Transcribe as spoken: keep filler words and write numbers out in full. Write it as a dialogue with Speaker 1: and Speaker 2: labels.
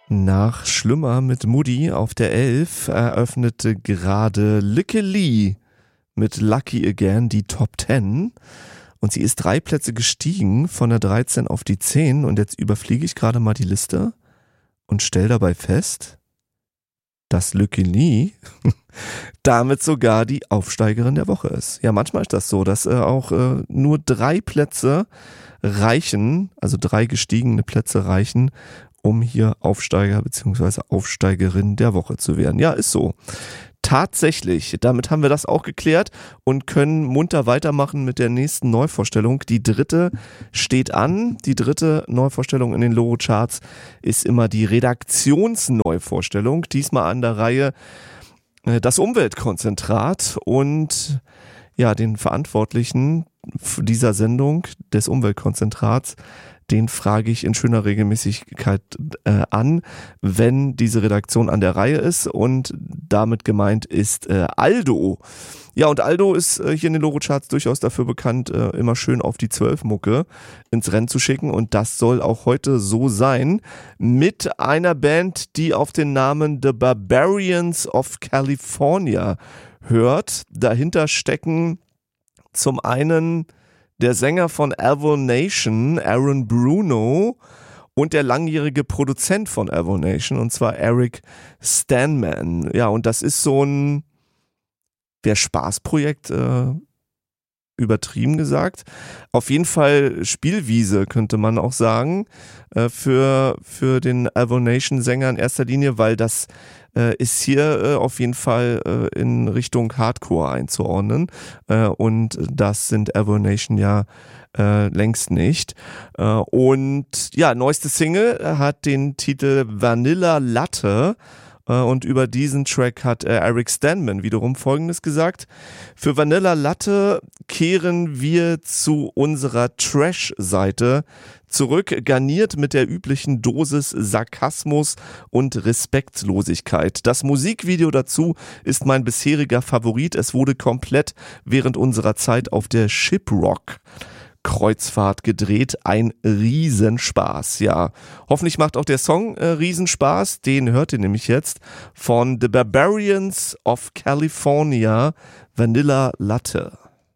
Speaker 1: Nach Schlimmer mit Moody auf der elf eröffnete gerade Lykke Li mit Lucky Again die Top zehn und sie ist drei Plätze gestiegen von der dreizehn auf die zehn und jetzt überfliege ich gerade mal die Liste und stelle dabei fest, dass Lykke Li damit sogar die Aufsteigerin der Woche ist. Ja, manchmal ist das so, dass äh, auch äh, nur drei Plätze reichen, also drei gestiegene Plätze reichen, um hier Aufsteiger bzw. Aufsteigerin der Woche zu werden. Ja, ist so. Tatsächlich, damit haben wir das auch geklärt und können munter weitermachen mit der nächsten Neuvorstellung. Die dritte steht an. Die dritte Neuvorstellung in den Loro-Charts ist immer die Redaktionsneuvorstellung. Diesmal an der Reihe äh, das Umweltkonzentrat und ja, den Verantwortlichen dieser Sendung des Umweltkonzentrats, den frage ich in schöner Regelmäßigkeit äh, an, wenn diese Redaktion an der Reihe ist und damit gemeint ist äh, Aldo. Ja, und Aldo ist äh, hier in den Loro-Charts durchaus dafür bekannt, äh, immer schön auf die zwölf Mucke ins Rennen zu schicken und das soll auch heute so sein mit einer Band, die auf den Namen The Barbarians of California hört. Dahinter stecken zum einen der Sänger von Avo Nation, Aaron Bruno, und der langjährige Produzent von Avo Nation, und zwar Eric Stanman. Ja, und das ist so ein der Spaßprojekt, äh, übertrieben gesagt. Auf jeden Fall Spielwiese, könnte man auch sagen, äh, für, für den Avo Nation Sänger in erster Linie, weil das äh, ist hier äh, auf jeden Fall äh, in Richtung Hardcore einzuordnen. Äh, und das sind Avo Nation ja äh, längst nicht. Äh, und ja, neueste Single hat den Titel Vanilla Latte. Und über diesen Track hat äh, Eric Stanman wiederum Folgendes gesagt: Für Vanilla Latte kehren wir zu unserer Trash-Seite zurück, garniert mit der üblichen Dosis Sarkasmus und Respektlosigkeit. Das Musikvideo dazu ist mein bisheriger Favorit. Es wurde komplett während unserer Zeit auf der Shiprock Kreuzfahrt gedreht. Ein Riesenspaß, ja. Hoffentlich macht auch der Song äh, Riesenspaß. Den hört ihr nämlich jetzt von The Barbarians of California, Vanilla Latte.